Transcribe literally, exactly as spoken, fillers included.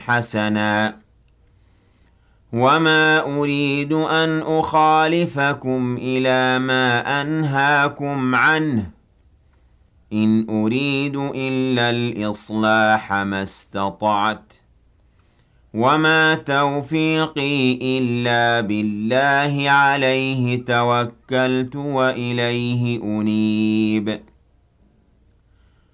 حَسَنًا وَمَا أُرِيدُ أَنْ أُخَالِفَكُمْ إِلَىٰ مَا أَنْهَاكُمْ عَنْهُ إِنْ أُرِيدُ إِلَّا الْإِصْلَاحَ مَا اسْتَطَعْتُ وَمَا تَوْفِيقِي إِلَّا بِاللَّهِ عَلَيْهِ تَوَكَّلْتُ وَإِلَيْهِ أُنِيبُ